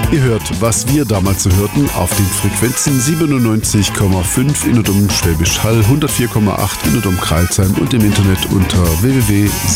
Ihr hört, was wir damals so hörten, auf den Frequenzen 97,5 in und um Schwäbisch Hall, 104,8 in und um Crailsheim und im Internet unter www.sendung-v.at.